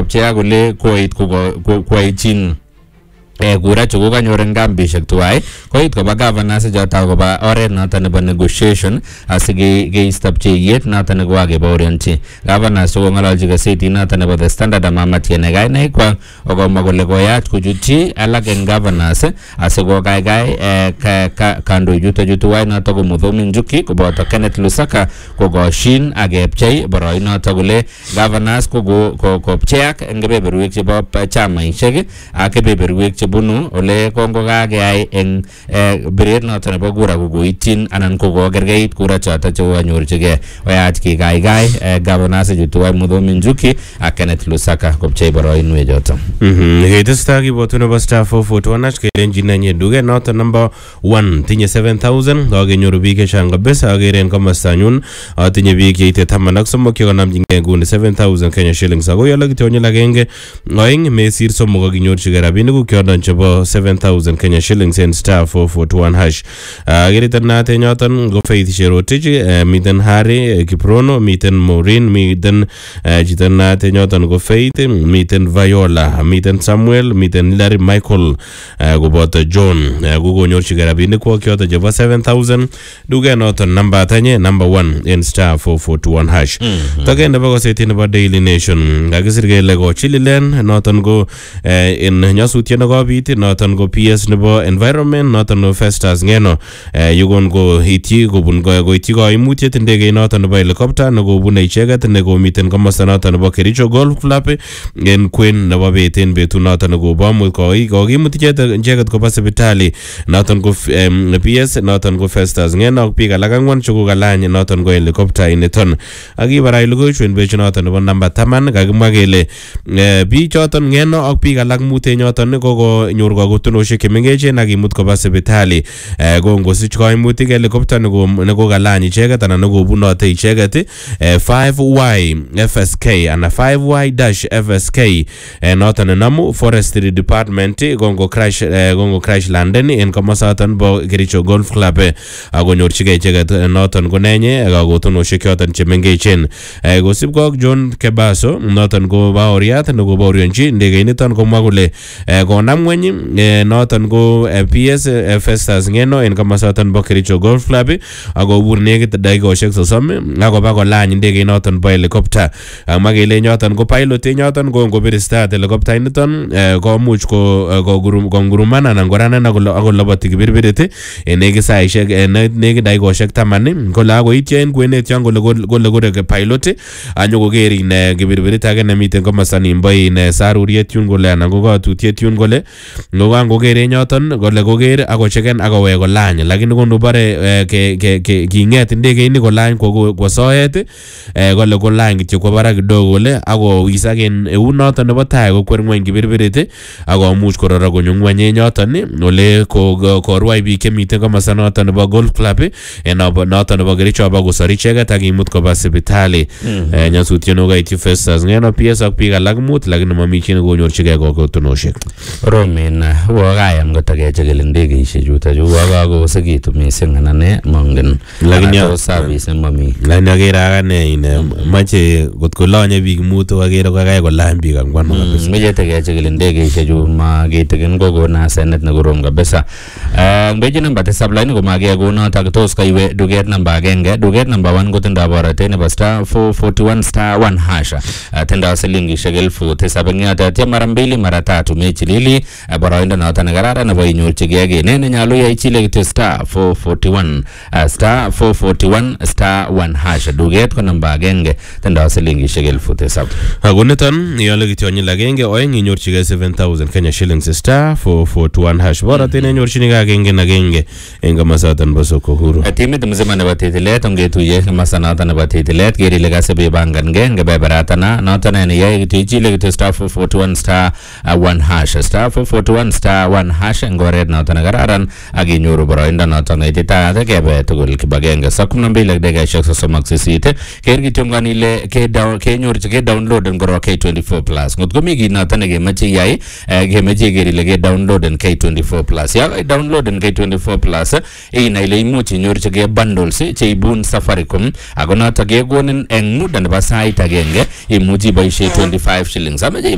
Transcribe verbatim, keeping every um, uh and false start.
kopchea kole koit koitchin kura chuko kanyor ngambishek tuwai koit koba governors jota koba oret noton nebo negotiation asige geistop cheyet noton ne kwake baurianchi governors ko ngololji gaseti noton nebo The Standard ama tiene gai nei kwa ogoma kole koyach kuchuti alak en governors asigo gai gai kando yuto yutuwai noton ko Muthomi Njuki koboto Kenneth Lusaka kokoshin agepchei boroi noton kole governors ko kopcheak en kebeberwek chebo chamaishek ak kebeberwek bunu ole kongo kageyai eng biret noton nebo kura kokoityin anan kokokerkeit kura choton chekonyorchigei oyach kigaigai governors chutuwai Muthomi Njuki ak Kenneth Lusaka kopchei boroinwek choton. Keitesta kiboto nebo star four forty-one hash kelenjin nenye duke noton number one tinye seven thousand kakenyoru biik chechang kabisa akeren komostanyun atinye biik cheite taman ak somok chekonamjingei nguni seven thousand Kenya shillings ako yolo kityonyi agenge oeng mesir somok kakinyorchigei rabinik kyondon chebo seven thousand Kenya shillings in star four forty-one hash. Ageritan nate nyoton go Faith Cherotich miten Hari Kiprono miten Maureen miten jitan nate nyoton go Faith miten Viola miten Samuel miten Larry Michael goboto John kokonyorchigei rabinik kwok choton chebo seven thousand duke noton number tanye number one in star four forty-one hash. Token nebo gazeti nebo Daily Nation kakisir kele kochililen noton go in nyasutiet nebo bit noton go P S nebo environment noton no Festus Ngeno yugon go hiti kobun go hiti koimutiet ndege noton nebo helicopter ne kobune icheget ne komiten komosta noton nebo Kericho Golf Club en Queen nebo beten betu noton go bomu koi kokimut icheget koba hospitali noton go P S noton go Festus Ngeno ak biik alak angwan chuko kalany noton go helicopter initon akibarai logoiwek bechu noton nebo number ten kakimwa kele biik choton Ngeno ak biik alak mute nyoton ko nyor kagotonoshek chemengechen akimut koba hospitali ko ngosich koimutik helicopter ne ko kalany icheget anan ne kobunote icheget five Y F S K ana five Y F S K noton namu forestry department gongo crash gongo crash landen en komosaton bo Kericho Golf Club akonyorchigei icheget noton konenye kagotonoshek choton chemengechen gosip ko John Kebaso noton ko baoriat ne ko baorionchi ndege niton komwa kole konam ngweny noton go P S Festus Ngeno en komosaton bo Kericho Golf Club akobur nekit dakikoshek sosom akoba kolany ndege noton bo helicopter amwa kele nyoton ko pilot nyoton ko ngobir start helicopter niton komuch ko konguruman anan koranan akoloboti kibirbirit en nekit saishek nekit dakikoshek taman kole akoityo en kwenet yon kole kole kole pilot anyokoker in kibirbirit age nemiten komosta nimbo in saruriet yun kole anan ko katutiet yun kole ngokan kokere nyoton kole koker akocheken akowek kolany lakini kondobare kinget ndege kolany kwa soet kole kolany kityo kwa barak kidogo kole akowisaken eut noton nebo tai kokwer ngweny kibirbirit akomuch korora konyo ngweny nyoton ole korwai biik chemiten komosta noton nebo Golf Club noton nebo Kericho abakosor icheget akimut koba hospitali nyasutiet nokaityi Festus Ngeno P S ak biik alak mut lakini mami chi nekonyorchigei kokotonoshek Romin wakayam kotakechekil ndegeishek chuto chu wakakosekitu mising anan mongen lakini service mami lakini akere akane ine mache kotkolanye biik mutu akere kakai kolany biik angwan kabisa meche takechekil ndegeishek chu makitikin kokon asenet nekorom kabisa beji namba tisab laini komakiyai kounotok tos kaiwe duket namba agenge duket namba one kotindoi borotet nebo star four forty-one star one hash tindoi silingishek elfu tisab eng yoto tiem mara mbili mara tatu mechilili boroindo noton nekararan nebo inyorchigei kii ne nenyolu iyai ichile kityo star four forty-one star four forty-one star one hash duket ko namba agenge tindoi silingishek elfu tisab ako niton iyole kityo nyil agenge oeng inyorchigei seven thousand Kenya shillings star four forty-one hash borotet nenyorchini agenge na agenge eng komosaton bo Soko Huru timit mzima nebo titilet ongetuye komosta noton nebo titilet ker ile kasebe bangangei ngebeberatana noton ne iyai kityo ichile kityo star four forty-one star one hash star four forty-one star one hash eng oret noton nekararan akinyoru boroindo noton neititaat kebe tugul kibagenge saa kumi na mbili ak dakikaishek sosom ak sisit ker kityo ngan ile kenyorchigei downloaden korok K twenty-four plus ngotko mi kit noton nekemoche iyai kemoche iker ile ke downloaden K twenty-four plus ya downloaden K twenty-four plus inai ile imuch inyorchigei bundles cheibun Safaricom ako notok kekonin eng muda nebo sait agenge imuchi iboisie twenty-five shillings